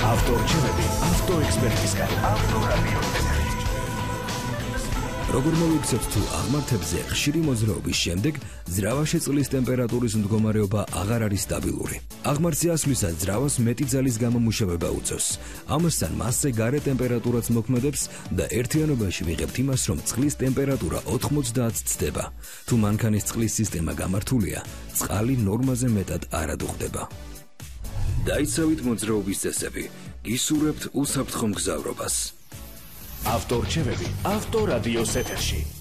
ავტორჩევები ავტოექსპერტისგან. ავტორადიო. როგორ მოვიქცევთ თუ აღმართებზე ხშირი მოძრაობის შემდეგ ძრავაში წყლის ტემპერატურის მდგომარეობა აღარ არის სტაბილური. აღმართზე ასვლისას ძრავას მეტი ძალის გამომუშავება უწევს. ამასთან მასზე გარე ტემპერატურაც მოქმედებს და ერთიანობაში ვიღებთ იმას, რომ წყლის ტემპერატურა 90 ცდება. თუ მანქანის წყლის სისტემა გამართულია, წყალი ნორმაზე მეტად არ ადუღდება. დაიცავით მოძრაობის წესები, გისურვებთ უსაფრთხო მგზავრობას. ავტორჩევები ავტორადიოს ეთერში.